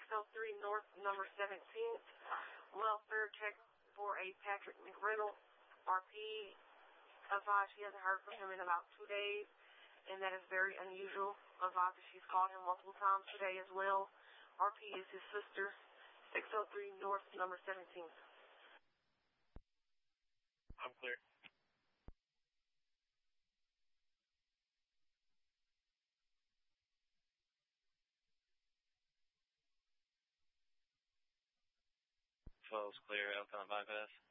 603 North, number 17th. Welfare check for a Patrick McRiddle. RP advised she hasn't heard from him in about 2 days, and that is very unusual. Advised that she's called him multiple times today as well. RP is his sister. 603 North, number 17th. I'm clear. Clear, outbound bypass.